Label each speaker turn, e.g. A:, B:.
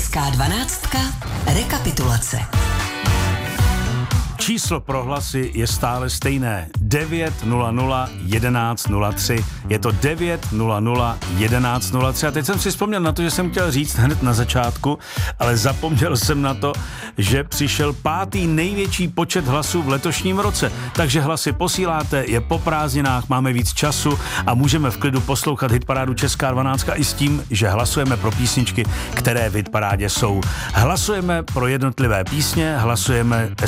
A: Česká 12. Rekapitulace.
B: Číslo pro hlasy je stále stejné. 900 1103. Je to 900 1103. A teď jsem si vzpomněl na to, že jsem chtěl říct hned na začátku, ale zapomněl jsem na to, že přišel 5. největší počet hlasů v letošním roce. Takže hlasy posíláte, je po prázdninách, máme víc času a můžeme v klidu poslouchat hitparádu Česká 12 i s tím, že hlasujeme pro písničky, které v hitparádě jsou. Hlasujeme pro jednotlivé písně, hlasujeme